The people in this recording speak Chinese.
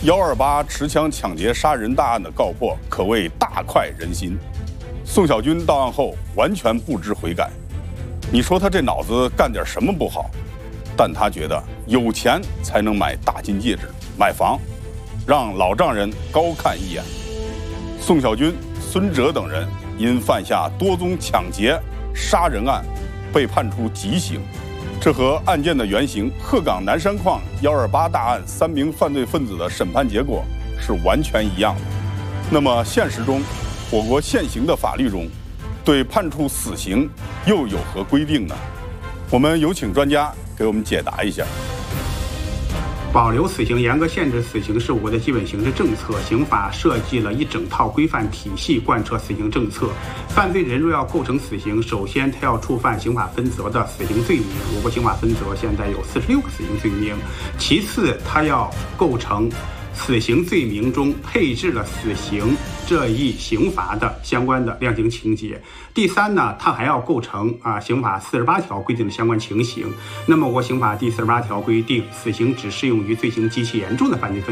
128持枪抢劫杀人大案的告破可谓大快人心。宋小军到案后完全不知悔改，你说他这脑子干点什么不好？但他觉得有钱才能买大金戒指、买房，让老丈人高看一眼。宋小军、孙哲等人因犯下多宗抢劫、杀人案，被判处极刑。这和案件的原型鹤岗南山矿128大案3名犯罪分子的审判结果是完全一样的。那么现实中，我国现行的法律中对判处死刑又有何规定呢？我们有请专家给我们解答一下。 保留死刑、严格限制死刑是我国的基本刑事政策。刑法设计了一整套规范体系，贯彻死刑政策。犯罪人若要构成死刑，首先他要触犯刑法分则的死刑罪名。我国刑法分则现在有46个死刑罪名。其次，他要构成死刑罪名中配置了死刑这一刑罚的相关的量刑情节。第三呢，它还要构成刑法48条规定的相关情形。那么我国刑法第48条规定，死刑只适用于罪行极其严重的犯罪分子。